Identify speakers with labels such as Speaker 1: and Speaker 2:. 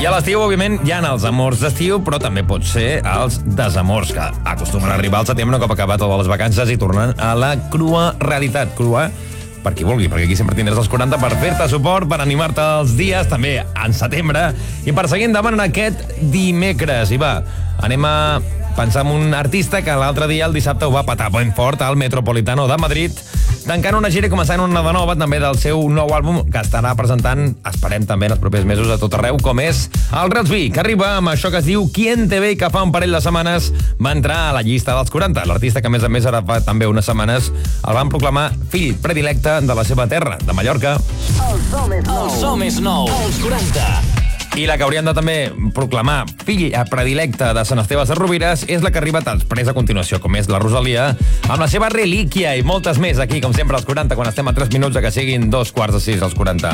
Speaker 1: I a l'estiu, òbviament, hi ha els amors d'estiu, però també pot ser els desamors, que acostumen a arribar al setembre un cop acabat totes les vacances i tornen a la crua realitat. Crua per qui vulgui, perquè aquí sempre tindràs els 40 per fer-te suport, per animar-te els dies, també en setembre, i per seguir endavant en aquest dimecres. I va, anem a pensar en un artista que l'altre dia, el dissabte, ho va patar ben fort al Metropolitano de Madrid, tancant una gira i començant una de nova, també del seu nou àlbum, que estarà presentant, esperem també en els propers mesos a tot arreu, com és el Rels B, que arriba amb això que es diu Quién te ve, que fa un parell de setmanes va entrar a la llista dels 40. L'artista que, a més, ara fa també unes setmanes el van proclamar fill predilecte de la seva terra, de Mallorca.
Speaker 2: El so més nou, els 40.
Speaker 1: I la que hauríem de també proclamar fill predilecte de Sant Esteve de Rovires és la que arriba després a continuació, com és la Rosalia, amb la seva relíquia i moltes més aquí, com sempre, als 40, quan estem a 3 minuts de que siguin 2:45 als 40.